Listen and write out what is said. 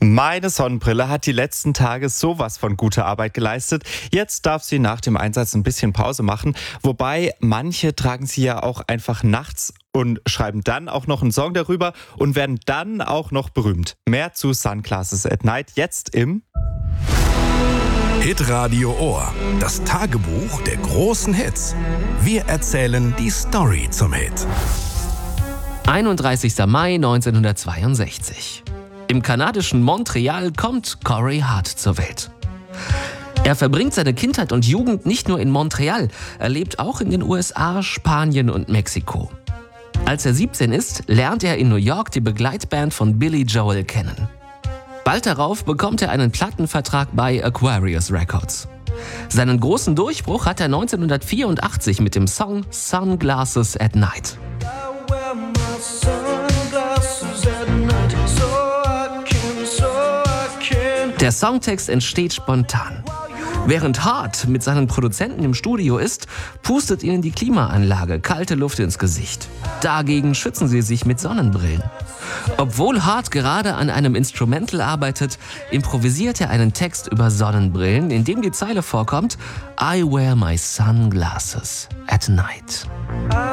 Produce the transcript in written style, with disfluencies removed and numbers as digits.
Meine Sonnenbrille hat die letzten Tage sowas von gute Arbeit geleistet. Jetzt darf sie nach dem Einsatz ein bisschen Pause machen. Wobei, manche tragen sie ja auch einfach nachts und schreiben dann auch noch einen Song darüber und werden dann auch noch berühmt. Mehr zu Sunglasses at Night jetzt im Hitradio Ohr, das Tagebuch der großen Hits. Wir erzählen die Story zum Hit. 31. Mai 1962. Im kanadischen Montreal kommt Corey Hart zur Welt. Er verbringt seine Kindheit und Jugend nicht nur in Montreal, er lebt auch in den USA, Spanien und Mexiko. Als er 17 ist, lernt er in New York die Begleitband von Billy Joel kennen. Bald darauf bekommt er einen Plattenvertrag bei Aquarius Records. Seinen großen Durchbruch hat er 1984 mit dem Song Sunglasses at Night. Der Songtext entsteht spontan. Während Hart mit seinen Produzenten im Studio ist, pustet ihnen die Klimaanlage kalte Luft ins Gesicht. Dagegen schützen sie sich mit Sonnenbrillen. Obwohl Hart gerade an einem Instrumental arbeitet, improvisiert er einen Text über Sonnenbrillen, in dem die Zeile vorkommt: I wear my sunglasses at night.